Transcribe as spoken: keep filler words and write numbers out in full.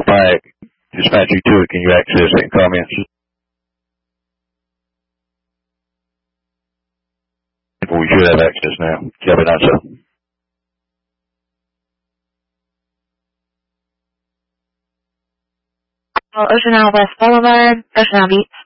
back, dispatch you to it. Can you access it in comments? We should have access now. Kevin, that's so. Ocean Isle West Boulevard, Ocean Isle Beach.